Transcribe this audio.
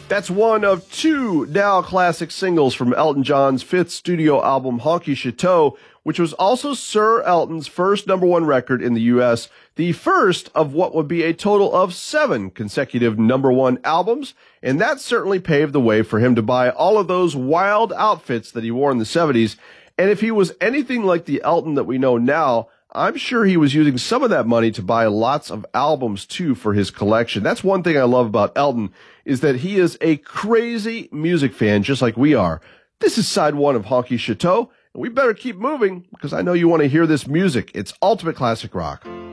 That's one of two now classic singles from Elton John's fifth studio album, Honky Chateau, which was also Sir Elton's first number one record in the U.S., the first of what would be a total of 7 consecutive number one albums, and that certainly paved the way for him to buy all of those wild outfits that he wore in the 70s. And if he was anything like the Elton that we know now, I'm sure he was using some of that money to buy lots of albums, too, for his collection. That's one thing I love about Elton, is that he is a crazy music fan, just like we are. This is side one of Honky Chateau, and we better keep moving, because I know you want to hear this music. It's ultimate classic rock.